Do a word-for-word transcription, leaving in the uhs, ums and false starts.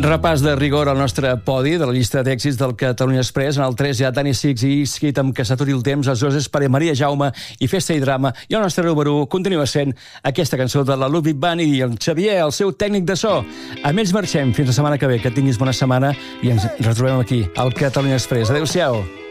Repàs de rigor al nostre podi de la llista d'èxits del Catalunya Express. En el tres hi ha Dani Six i Skit amb Que s'aturi el temps, els dos és per Maria Jaume i Festa i Drama, i el nostre número u continua sent aquesta cançó de la Ludwig Band i el Xavier, el seu tècnic de so. Amb ells marxem fins la setmana que ve. Que tinguis bona setmana i ens retrobem aquí al Catalunya Express. Adéu-siau.